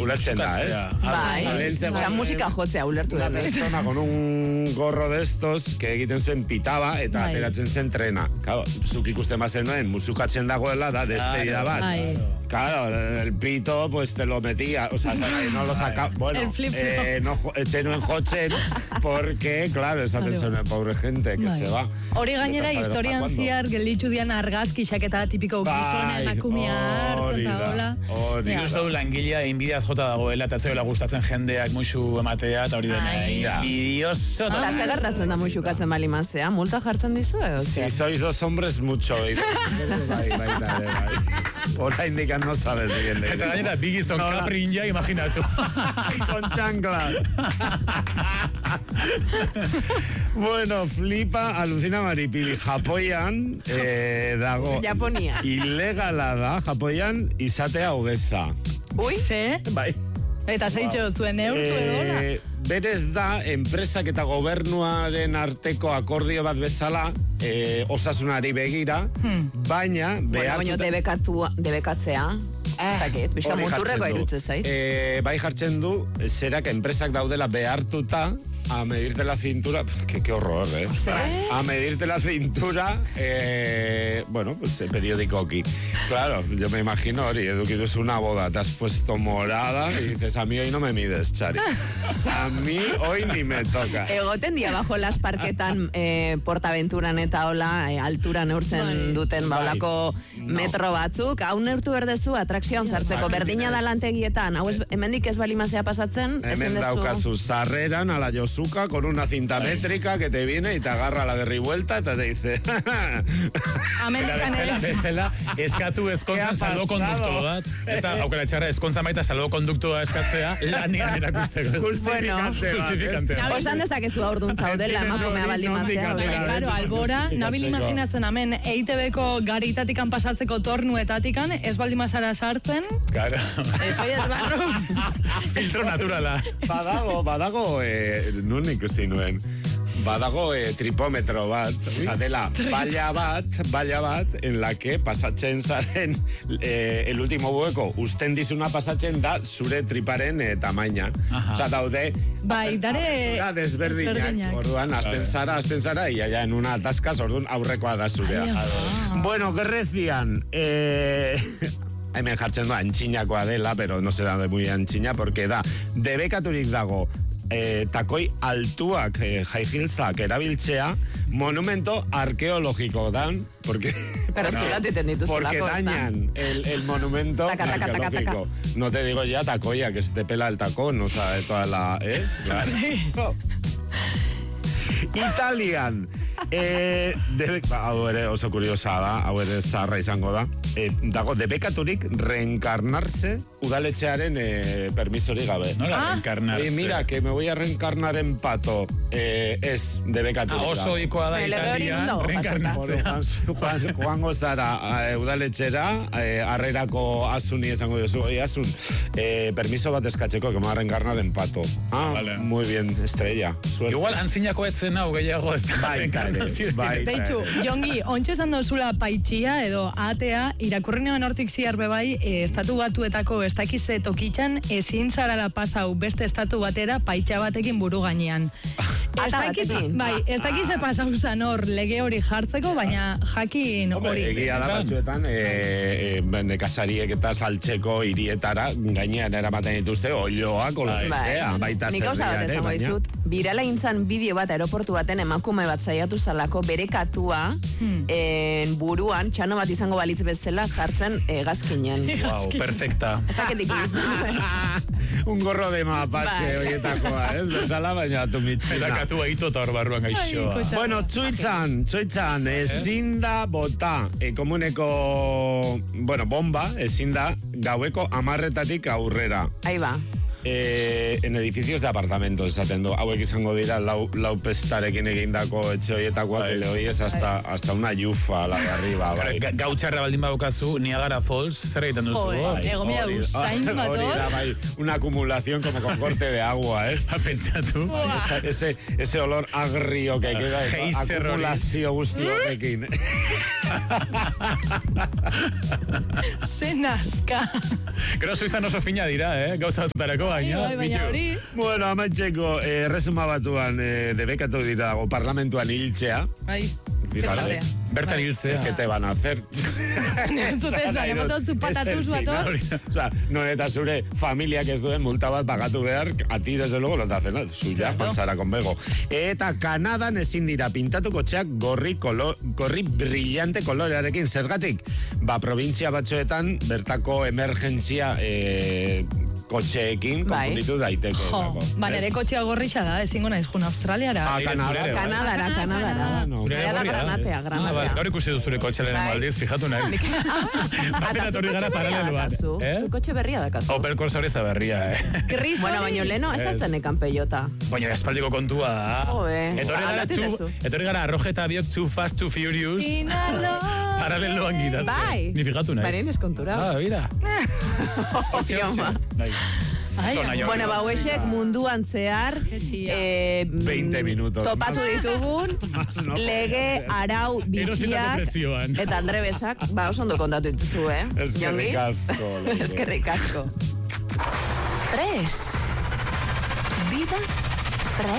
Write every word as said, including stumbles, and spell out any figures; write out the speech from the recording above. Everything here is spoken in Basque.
ulertzen da, ¿eh? Bai, bai. Musika jotzea ulertu da. Una persona con un gorro de estos que egiten zuen pitaba eta ateratzen zen trena. Claro, zuk ikusten bazen nuen, musukatzen dagoela da despedida bat. Claro, el pito pues te lo metía, o sea, no lo saca, bueno, eh, no etxenuen jotzen porque, claro, esa persona, pobre gente que se va. Hori gainera historian ziar gelditu dian argazki xaketa tipiko gizona emakumea hartzen da hola. Nik uste du langilea inbidiaz jota dagoela eta zegoela gustatzen jendeak musu ematea eta hori dena inbidioso. Eta segartatzen da musukatzen balimazea, multa jartzen dizu, eh? Si sois dos hombres, mucho. Bai, bai, bai. Hora indican no sabes bien. Eta gainera, bigizon kaprin ja, imaginatu. Con chanclas. Bueno, flipa, alucina Maripili. Japoian, eh, dago... Japonia. Ilegala da, Japoian, izatea hogeza. Ui? Ze? Bai. Eta zeitxo zuen eurtu edola? Eh, berez da, enpresak eta gobernuaren arteko akordio bat bezala, eh, osasunari begira, hmm. baina... Bueno, baina debekatu, debekatzea... Zakit, bizka muturreko irutze zait. Eh, bai jartzen du, zerak enpresak daudela behartuta a medirte la cintura, que qué horror, eh. ¿Sí? A medirte la cintura, eh, bueno, pues el periódico aquí. Claro, yo me imagino, Ori, Edu, es una boda, te has puesto morada y dices, a mí hoy no me mides, Chari. A mí hoy ni me toca. Egoten dia bajo las parketan eh, Portaventuran eta hola, eh, altura neurtzen duten baulako no. metro batzuk, hau neurtu berdezu, atrakzioan zartzeko, berdina da lantegietan, hau hemendik ez balimazea pasatzen, hemen daukazu sarreran, ala Josu Zuka con una cinta métrica que te viene y te agarra la de revuelta y te dice Amerikan ere bestela eskatu ezkontzan saldo konduktu bat eta aukera txarra ezkontza maita saldo konduktua eskatzea lanian erakusteko justifikante osan dezakezu aurdun zaudela emakumea baldimazea claro, albora nabil imaginatzen hemen E I T B-ko garitatikan pasatzeko tornuetatikan ez baldimazara sartzen claro eso ya es barro filtro naturala badago, badago eh, nun ikusi nuen. Badago eh, tripómetro bat, oza, dela balla bat, balla bat, en la que pasatzen zaren eh, el último hueco, usten dizuna pasatzen da zure triparen eh, tamaina. Oza, daude... Bai, dare... Desberdinak. Orduan, azten zara, azten zara, y allá en una ataskas, orduan, aurrekoa da zurea. Bueno, Grezian, eh... hemen jartzen da antxinakoa dela, pero no será de muy antxina, porque da, debekaturik dago, Eh, takoi altuak eh, jaihiltzak erabiltzea monumento arqueológico dan porque, pero no, si porque dañan el, el monumento taca, taca, arqueológico taca, taca. No te digo ya tacoya que se te pela el tacón, o sea, de toda la es claro. Italian eh, debe, hau ere oso kuriosa da, hau ere zarra izango da eh, dago debekaturik reencarnarse udaletxearen eh, permisori gabe. No la ah. reencarnarse. Eh, mira, que me voy a reencarnar en pato. Eh, es debekaturik. Ah, oso ikoa da Italia reencarnarse. Juan, Juan Gozara eh, udaletxera eh, arrerako asuni esango duzu. Oye, asun, eh, permiso bat eskatzeko, que me va a reencarnar en pato. Ah, vale. Muy bien, estrella. Suerte. Igual, antzinako etzen hau gehiago ez da reencarnazio. Beitxu, Jongi, ontsa esan dozula paitxia edo atea, irakurrenean hortik ziarbe bai, e, estatu batuetako ez dakize tokitxan, ezin zarala pasau beste estatu batera paitxa batekin buru gainean. Ez dakize, bai, ez dakize pasau zan hor lege hori jartzeko, baina jakin hori. Egia da batzuetan, e, e, nekazariek eta saltzeko hirietara gainean eramaten dituzte, oioak, olozea, baita zerriare. Nik hausa bat ezango izut, birala intzan bideo bat aeroportu baten emakume bat zaiatu zalako bere katua hmm. en buruan, txano bat izango balitz bezala sartzen e, gazkinen. Wow, perfecta. Ez daketik izan. Un gorro de mapache horietakoa, ez? Bezala baina tu mitxina. Eta katua ito eta hor barruan gaixoa. Bueno, txuitzan, txuitzan, ezin da bota, e, komuneko, bueno, bomba, ezin da gaueko amarretatik aurrera. Ahí va. eh, en edificios de apartamentos, esaten du, hauek izango dira lau, lau pestarekin egindako etxe horietakoak, ele hori es hasta, hasta una yufa la de arriba, bai. Gautxarra baldin badukazu, Niagara Falls, zer egiten duzu? Ego mira, usain bator. Hori da, bai, una acumulación como con corte de agua, ¿eh? Ha pentsatu. Ese, ese olor agrio que queda, acumulazio guztiotekin. Zen aska. Gero suizan oso fina dira, eh? Gauza batzutarako baina. Bai, baina hori. Bueno, amatxeko, eh, resuma batuan eh, debekatu dira dago parlamentuan hiltzea. Bai. Fíjate. Bertan hiltzea. Es que te van a hacer. Entzutez, nemototzu patatuz bator. O sea, no eta zure familiak ez duen multa bat pagatu behar, a ti desde luego no te hace nada. Suya, claro. Pasara con bego. Eta Kanadan ezin dira pintatuko txeak gorri, kolo, gorri brillante kolorearekin. Zergatik, ba, provintzia batzuetan bertako emergentzia eh, kotxeekin konfunditu daiteke. Jo, ba, nere kotxea gorrixa da, ezingo naiz jun Australiara. Ah, Kanadara. Kanadara, Kanadara. Zure gorria da. Granatea, granatea. Gaur ikusi du zure kotxe lehen aldiz, fijatu nahi. Eta zu kotxe berria dakazu. Zu kotxe berria dakazu. Opel Corsa hori ez da berria, eh? Bueno, baino leheno ez atzen ekan peiota. Baina espaldiko kontua da. Joe. Etorri gara arrojeta biok Too Fast, Too Furious. Inalo. Paraleloan gidatzen. Bai. Ni fijatu nahi. Baina eskontura. Ah, mira. Otioma. Ai, bueno, ba, huesek munduan zehar eh, veinte minutos topatu ditugun lege, arau, bitxiak eta Andre Besak, ba, oso ondo kontatu dituzu, eh? Eskerrik asko. Eskerrik asko. Fresh. Vida